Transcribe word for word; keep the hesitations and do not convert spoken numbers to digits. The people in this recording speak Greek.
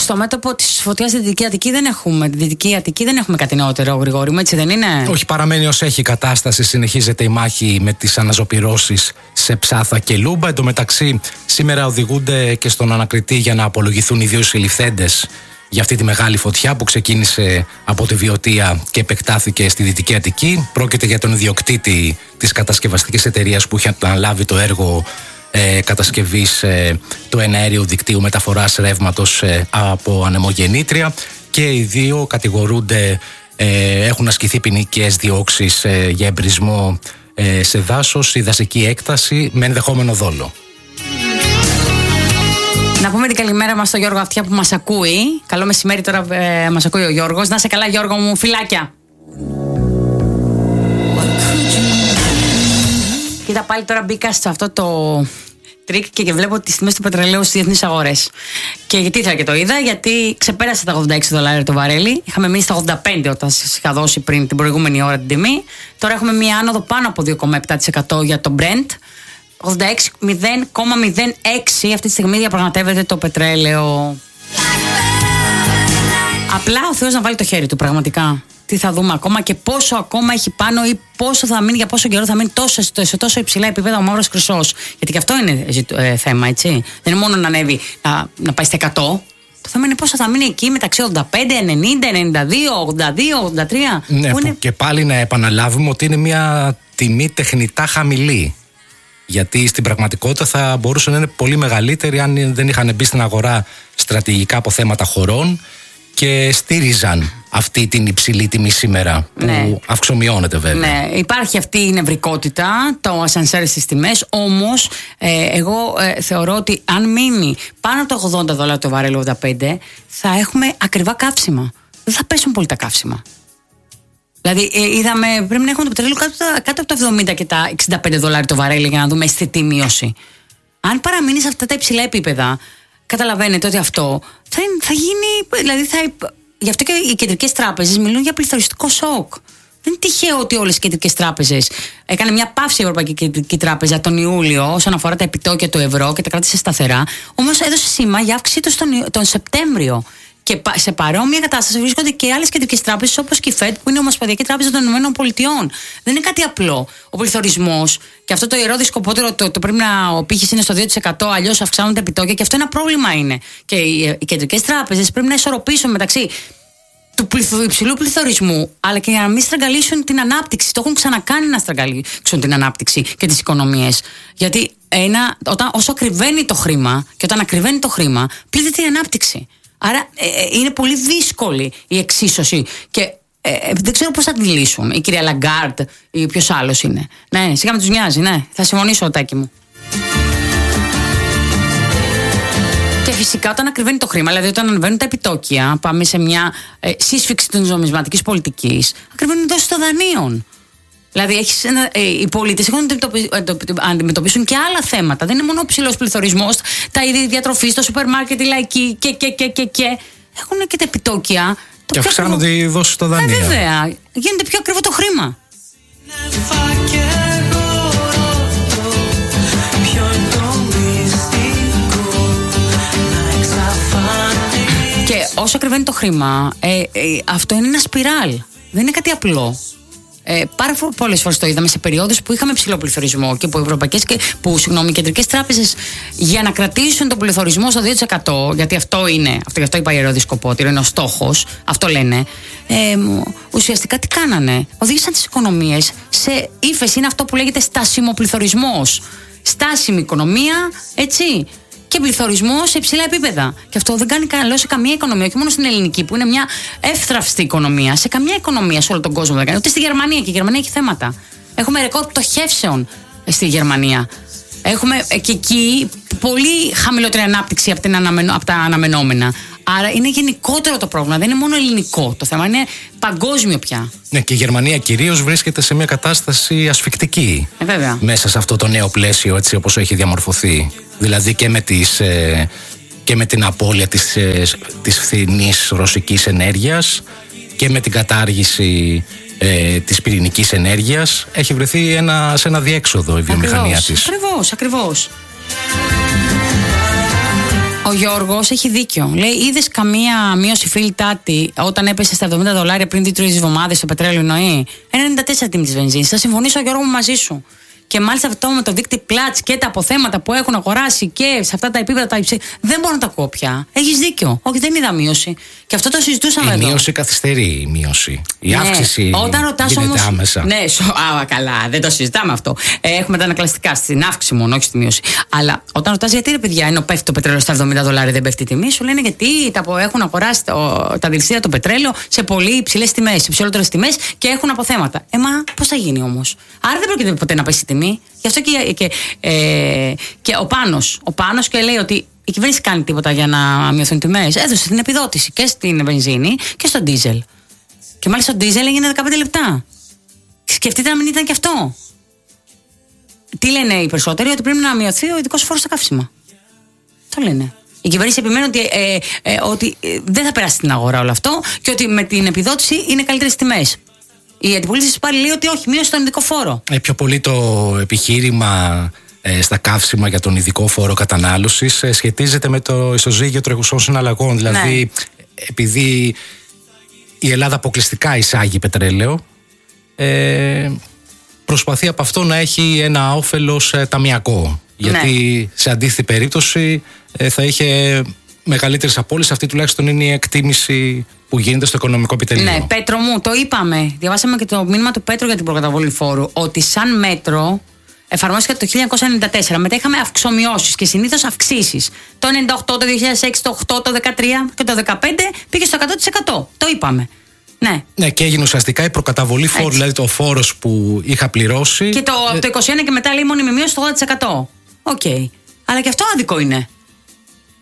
στο μέτωπο της φωτιάς στη Δυτική Αττική δεν έχουμε. Τη Δυτική Αττική δεν έχουμε κάτι νεότερο, Γρηγόρη μου, έτσι δεν είναι? Όχι, παραμένει ως έχει η κατάσταση. Συνεχίζεται η μάχη με τις αναζωπυρώσεις σε Ψάθα και Λούμπα. Εν τω μεταξύ, σήμερα οδηγούνται και στον ανακριτή για να απολογηθούν οι δύο συλληφθέντες για αυτή τη μεγάλη φωτιά που ξεκίνησε από τη Βιωτία και επεκτάθηκε στη Δυτική Αττική. Πρόκειται για τον ιδιοκτήτη της κατασκευαστικής εταιρείας που είχε αναλάβει το έργο ε, κατασκευής ε, του εναέριου δικτύου μεταφοράς ρεύματος ε, από ανεμογεννήτρια, και οι δύο κατηγορούνται, ε, έχουν ασκηθεί ποινικές διώξεις ε, για εμπρισμό ε, σε δάσος ή δασική έκταση με ενδεχόμενο δόλο. Να πούμε την καλημέρα μας στον Γιώργο Αυτιά που μας ακούει. Καλό μεσημέρι, τώρα ε, μας ακούει ο Γιώργος. Να σε καλά, Γιώργο μου, φιλάκια. Κοίτα, πάλι τώρα μπήκα σε αυτό το τρίκ και, και βλέπω τις τιμές του πετρελαίου στις διεθνείς αγορές. Και γιατί ήθελα και το είδα, γιατί ξεπέρασε τα ογδόντα έξι δολάρια το βαρέλι. Είχαμε μείνει στα ογδόντα πέντε όταν σας είχα δώσει πριν την προηγούμενη ώρα την τιμή. Τώρα έχουμε μία άνοδο πάνω από δύο κόμμα επτά τοις εκατό για το Brent. ογδόντα έξι κόμμα μηδέν έξι αυτή τη στιγμή διαπραγματεύεται το πετρέλαιο. Απλά ο Θεός να βάλει το χέρι του, πραγματικά. Τι θα δούμε ακόμα και πόσο ακόμα έχει πάνω ή πόσο θα μείνει, για πόσο καιρό θα μείνει τόσο, σε τόσο υψηλά επίπεδα ο μαύρος χρυσός. Γιατί και αυτό είναι ε, θέμα, έτσι. Δεν είναι μόνο να ανέβει, να, να πάει στα εκατό. Το θέμα είναι πόσο θα μείνει εκεί μεταξύ ογδόντα πέντε, ενενήντα, ενενήντα δύο, ογδόντα δύο, ογδόντα τρία. Ναι, που είναι... και πάλι να επαναλάβουμε ότι είναι μια τιμή τεχνητά χαμηλή. Γιατί στην πραγματικότητα θα μπορούσε να είναι πολύ μεγαλύτερη αν δεν είχαν μπει στην αγορά στρατηγικά αποθέματα χωρών και στήριζαν αυτή την υψηλή τιμή σήμερα, που ναι. αυξομειώνεται βέβαια. Ναι, υπάρχει αυτή η νευρικότητα, το ασανσέρ στις τιμές, όμως ε, εγώ ε, θεωρώ ότι αν μείνει πάνω από τα ογδόντα δολάρια το βαρέλι, ογδόντα πέντε, θα έχουμε ακριβά καύσιμα. Δεν θα πέσουν πολύ τα καύσιμα. Δηλαδή, ε, είδαμε, πρέπει να έχουμε το πετρέλαιο κάτω, κάτω από τα εβδομήντα και τα εξήντα πέντε δολάρια το βαρέλι για να δούμε αισθητή μείωση. Αν παραμείνει σε αυτά τα υψηλά επίπεδα, καταλαβαίνετε ότι αυτό θα, θα γίνει. Δηλαδή, θα, γι' αυτό και οι κεντρικές τράπεζες μιλούν για πληθωριστικό σοκ. Δεν είναι τυχαίο ότι όλες οι κεντρικές τράπεζες. Έκανε μια παύση η Ευρωπαϊκή Κεντρική Τράπεζα τον Ιούλιο όσον αφορά τα επιτόκια του ευρώ και τα κράτησε σταθερά. Όμως έδωσε σήμα για αύξηση του τον, τον Σεπτέμβριο. Και σε παρόμοια κατάσταση βρίσκονται και άλλες κεντρικές τράπεζες όπως και η Fed, που είναι η Ομοσπονδιακή Τράπεζα των Ηνωμένων Πολιτειών. Δεν είναι κάτι απλό. Ο πληθωρισμός και αυτό το ιερό δισκοπότερο, το, το πρέπει να ο πύχης είναι στο δύο τοις εκατό, αλλιώς αυξάνονται τα επιτόκια, και αυτό ένα πρόβλημα είναι. Και οι, οι κεντρικές τράπεζες πρέπει να ισορροπήσουν μεταξύ του πληθω, υψηλού πληθωρισμού, αλλά και για να μην στραγγαλίσουν την ανάπτυξη. Το έχουν ξανακάνει να στραγγαλίσουν την ανάπτυξη και τις οικονομίες. Γιατί ένα, όταν, όσο ακριβένει το χρήμα, και όταν ακριβένει το χρήμα, πλήττεται η ανάπτυξη. Άρα ε, είναι πολύ δύσκολη η εξίσωση και ε, ε, δεν ξέρω πώς θα τη λύσουν. Η κυρία Λαγκάρντ ή ποιος άλλος είναι. Ναι, σιγά με τους νοιάζει, ναι. Θα συμφωνήσω, Τάκη μου. Και φυσικά όταν ακριβένει το χρήμα, δηλαδή όταν ανεβαίνουν τα επιτόκια, πάμε σε μια ε, σύσφυξη της νομισματικής πολιτικής, ακριβένουν δόσεις των δανείων. Δηλαδή έχεις ένα, ε, οι πολίτες έχουν να αντιμετωπίσουν και άλλα θέματα. Δεν είναι μόνο ο ψηλός πληθωρισμός, τα είδη διατροφής, το σούπερ μάρκετ, η λαϊκή και, και, και, και, και. Έχουν και τα επιτόκια. Και αυξάνονται οι δόσεις στο δανείο. Ε, βέβαια. Γίνεται πιο ακριβό το χρήμα. Και όσο ακριβένει το χρήμα, ε, ε, αυτό είναι ένα σπιράλ. Δεν είναι κάτι απλό. Ε, πάρα πολλές φορές το είδαμε σε περιόδους που είχαμε ψηλό πληθωρισμό και που οι ευρωπαϊκές και που, συγγνώμη, οι κεντρικές τράπεζες για να κρατήσουν τον πληθωρισμό στο δύο τοις εκατό, γιατί αυτό είναι, αυτό, γι' αυτό είπα ιερόδισκοπότηρο, είναι ο στόχος, αυτό λένε, ε, ουσιαστικά τι κάνανε? Οδήγησαν τις οικονομίες σε ύφεση, είναι αυτό που λέγεται στάσιμο πληθωρισμός. Στάσιμη οικονομία, έτσι. Και πληθωρισμό σε υψηλά επίπεδα. Και αυτό δεν κάνει καλό σε καμία οικονομία, όχι μόνο στην ελληνική, που είναι μια εύθραυστη οικονομία. Σε καμία οικονομία σε όλο τον κόσμο δεν κάνει. Ούτε στη Γερμανία, και η Γερμανία έχει θέματα. Έχουμε ρεκόρ πτωχεύσεων στη Γερμανία. Έχουμε και εκεί πολύ χαμηλότερη ανάπτυξη από, την αναμενο, από τα αναμενόμενα. Άρα είναι γενικότερο το πρόβλημα, δεν είναι μόνο ελληνικό. Το θέμα είναι παγκόσμιο πια. Ναι, και η Γερμανία κυρίως βρίσκεται σε μια κατάσταση ασφικτική. Ε, βέβαια. Μέσα σε αυτό το νέο πλαίσιο, έτσι όπως έχει διαμορφωθεί. Δηλαδή και με, τις, ε, και με την απώλεια της, ε, της φθηνής ρωσικής ενέργειας και με την κατάργηση ε, της πυρηνικής ενέργειας. Έχει βρεθεί ένα, σε ένα διέξοδο η βιομηχανία της. Ακριβώς, ακριβώς. Ο Γιώργος έχει δίκιο. Λέει: είδες καμία μείωση, φίλη Τάτη, όταν έπεσε στα εβδομήντα δολάρια πριν δύο-τρεις εβδομάδες το πετρέλαιο εννοεί? ενενήντα τέσσερα τιμή της βενζίνης. Θα συμφωνήσω, Γιώργο μου, μαζί σου. Και μάλιστα αυτό με το δίκτυο Πλάτς και τα αποθέματα που έχουν αγοράσει και σε αυτά τα επίπεδα τα υψηλά. Δεν μπορώ να τα ακούω πια. Έχεις δίκιο. Όχι, δεν είδα μείωση. Και αυτό το συζητούσαμε η εδώ. Η μείωση καθυστερεί η μείωση. Η ναι, αύξηση όταν ρωτάς γίνεται όμως, άμεσα. Ναι, σο, α, καλά, δεν το συζητάμε αυτό. Ε, έχουμε τα ανακλαστικά στην αύξηση μόνο, όχι στη μείωση. Αλλά όταν ρωτάς γιατί ρε παιδιά, ενώ πέφτει το πετρέλαιο στα εβδομήντα δολάρια, δεν πέφτει η τιμή, σου λένε γιατί τα, έχουν αγοράσει το, τα δηληστήρια το πετρέλαιο σε πολύ υψηλές τιμές, σε υψηλότερες τιμές και έχουν αποθέματα. Ε, μα πώς θα γίνει όμως? Άρα δεν πρόκειται ποτέ να πέσει η τιμή. Γι' αυτό και, και, ε, και ο Πάνος, ο Πάνος και λέει ότι η κυβέρνηση κάνει τίποτα για να μειωθούν τιμές. Έδωσε την επιδότηση και στην βενζίνη και στο ντίζελ. Και μάλιστα το ντίζελ έγινε δεκαπέντε λεπτά. Σκεφτείτε να μην ήταν και αυτό. Τι λένε οι περισσότεροι? Ότι πρέπει να μειωθεί ο ειδικός φόρος στα καύσιμα. Το λένε. Η κυβέρνηση επιμένει ότι, ε, ε, ότι δεν θα περάσει στην αγορά όλο αυτό και ότι με την επιδότηση είναι καλύτερες τιμές. Η αντιπολίτευση πάλι λέει ότι όχι, μείωσε τον ειδικό φόρο. Ε, πιο πολύ το επιχείρημα ε, στα καύσιμα για τον ειδικό φόρο κατανάλωσης ε, σχετίζεται με το ισοζύγιο τρεχουσών συναλλαγών. Δηλαδή, ναι. επειδή η Ελλάδα αποκλειστικά εισάγει πετρέλαιο, ε, προσπαθεί από αυτό να έχει ένα όφελος ε, ταμιακό. Γιατί ναι. σε αντίθετη περίπτωση ε, θα είχε μεγαλύτερες απώλειες. Αυτή τουλάχιστον είναι η εκτίμηση που γίνεται στο οικονομικό επιτελείο. Ναι, Πέτρο μου, το είπαμε. Διαβάσαμε και το μήνυμα του Πέτρου για την προκαταβολή φόρου. Ότι σαν μέτρο εφαρμόστηκε το χίλια εννιακόσια ενενήντα τέσσερα. Μετά είχαμε αυξομοιώσεις και συνήθως αυξήσεις. Το ενενήντα οκτώ, το δύο χιλιάδες έξι, το οκτώ, το δεκατρία και το δεκαπέντε πήγε στο εκατό τοις εκατό. Το είπαμε. Ναι. Ναι, και έγινε ουσιαστικά η προκαταβολή φόρου, δηλαδή το φόρος που είχα πληρώσει. Και το, από το είκοσι ένα και μετά λέει μόνιμη μείωση στο ογδόντα τοις εκατό. Οκ. Okay. Αλλά και αυτό άδικο είναι.